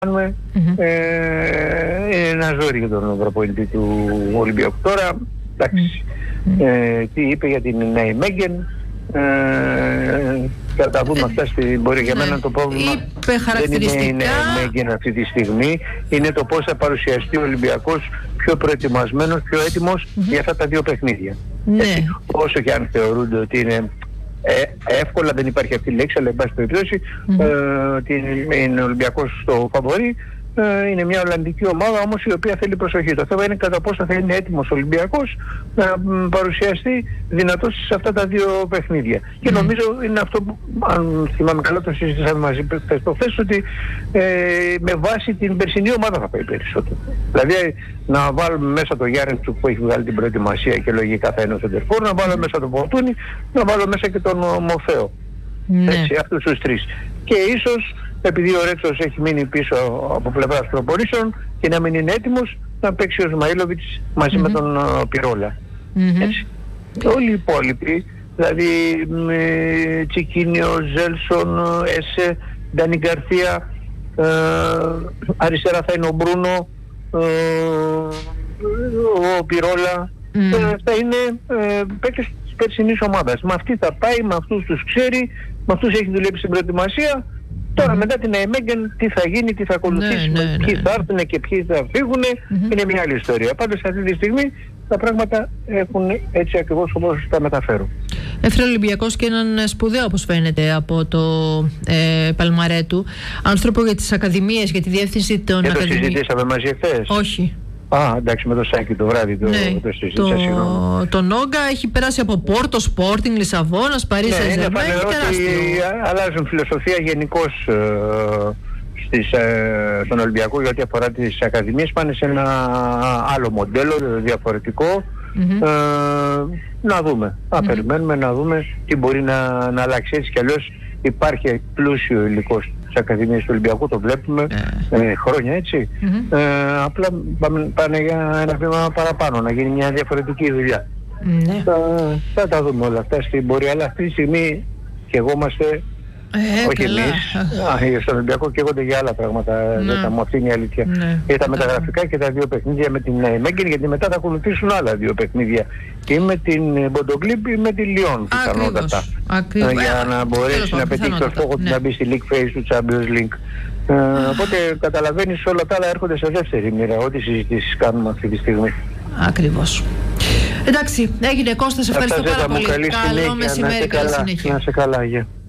κάνουμε. Είναι ένα ζόρι για τον προπονητή του Ολυμπιακού. Τώρα, εντάξει, τι είπε για την Νέη Μέγεν, θα τα πούμε αυτά στην πορεία. Για μένα το πρόβλημα δεν είναι η Νέη Μέγεν αυτή τη στιγμή, είναι το πώς θα παρουσιαστεί ο Ολυμπιακός πιο προετοιμασμένος, πιο έτοιμος για αυτά τα δύο παιχνίδια. Έτσι, όσο και αν θεωρούνται ότι είναι εύκολα, δεν υπάρχει αυτή η λέξη, αλλά εν πάση περιπτώσει ότι είναι ο Ολυμπιακός στο φαβορί. Είναι μια Ολλανδική ομάδα όμως η οποία θέλει προσοχή. Το θέμα είναι κατά πόσο θα είναι έτοιμος ο Ολυμπιακός να παρουσιαστεί δυνατός σε αυτά τα δύο παιχνίδια. Και νομίζω είναι αυτό που, αν θυμάμαι καλά, το συζητήσαμε μαζί προχθές, ότι με βάση την περσινή ομάδα θα πάει περισσότερο. Δηλαδή να βάλουμε μέσα το Γιάρεντσουκ που έχει βγάλει την προετοιμασία και λογικά θα είναι ο σεντερφόρ, να βάλουμε μέσα τον Φορτούνη, να βάλουμε μέσα και τον Μοφέο. Έτσι, αυτούς τους τρεις. Και ίσως επειδή ο Ρέτσος έχει μείνει πίσω από πλευράς προπονήσεων και να μην είναι έτοιμος, να παίξει ο Σμαΐλοβιτς μαζί με τον Πυρόλα. Έτσι. Όλοι οι υπόλοιποι, δηλαδή Τσικίνιο, Ζέλσον, Έσε, Ντάνι Γκαρθία, αριστερά θα είναι ο Μπρούνο, ο Πυρόλα, θα είναι παίκτες της περσινής ομάδας. Με αυτή θα πάει, με αυτούς τους ξέρει, με αυτούς έχει δουλέψει στην προετοιμασία. Τώρα μετά την Αιμέγγεν τι θα γίνει, τι θα ακολουθήσει, ποιοι θα έρθουν και ποιοι θα φύγουν, είναι μια άλλη ιστορία. Πάντως αυτή τη στιγμή τα πράγματα έχουν έτσι ακριβώς όπως τα μεταφέρω. Έφερε ο Ολυμπιακός και έναν σπουδαίο, όπως φαίνεται από το παλμαρέ του, άνθρωπο για τις ακαδημίες, για τη διεύθυνση των ακαδημίων. Και το συζητήσαμε μαζί χθες. Όχι. Εντάξει, με το Σάκη το βράδυ το συζήτησα, συγγνώμη. Το Νόγκα έχει περάσει από Πόρτο, Σπόρτινγκ, Λισαβόνας, Παρί Σεν-Ζερμέν, έχει τεράστιο. Αλλάζουν φιλοσοφία γενικώς στον Ολυμπιακό, γιατί αφορά τις ακαδημίες, πάνε σε ένα άλλο μοντέλο διαφορετικό. Να δούμε, να περιμένουμε να δούμε τι μπορεί να αλλάξει. Έτσι κι αλλιώς υπάρχει πλούσιο υλικό στις ακαδημίες του Ολυμπιακού, το βλέπουμε χρόνια, έτσι. Απλά πάνε για ένα βήμα παραπάνω, να γίνει μια διαφορετική δουλειά. Θα τα δούμε όλα αυτά στην πορεία, αλλά αυτή τη στιγμή και εγώ είμαστε, όχι εμείς, στον Ολυμπιακό καίγονται για άλλα πράγματα, μου αυτή είναι η αλήθεια. Για τα μεταγραφικά και τα δύο παιχνίδια με την Μέγγεν, γιατί μετά θα ακολουθήσουν άλλα δύο παιχνίδια. Και με την Μποντογκλίπ ή με τη Λιόν, πιθανότατα. Για να μπορέσει να πετύχει το στόχο του να μπει στη League Phase του Champions League. Οπότε καταλαβαίνεις, όλα τα άλλα έρχονται σε δεύτερη μοίρα, ό,τι συζητήσεις κάνουμε αυτή τη στιγμή. Ακριβώς. Εντάξει, έγινε Κώστα, σε ευχαριστώ πάρα πολύ. Καλό μεσημέρι, καλή συνέχεια. Να σε καλά,